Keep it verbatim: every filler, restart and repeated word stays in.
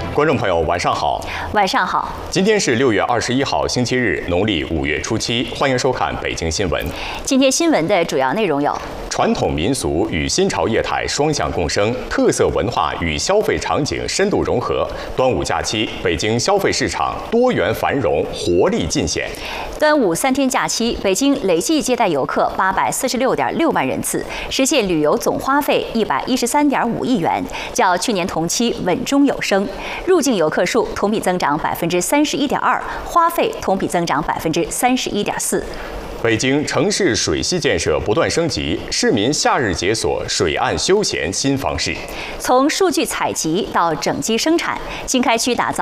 观众朋友，晚上好。 晚上好。 今天是六月二十一号，星期日，农历五月初七。欢迎收看北京新闻。 今天新闻的主要内容有： 传统民俗与新潮业态双向共生，特色文化与消费场景深度融合。端午假期，北京消费市场多元繁荣，活力尽显。 端午三天假期，北京累计接待游客八百四十六点六万人次，实现旅游总花费一百一十三点五亿元，较去年同期稳中有升。入境游客数同比增长百分之三十一点二，花费同比增长百分之三十一点四。 北京城市水系建设不断升级，市民夏日解锁水岸休闲新方式。 从数据采集到整机生产，经开区打造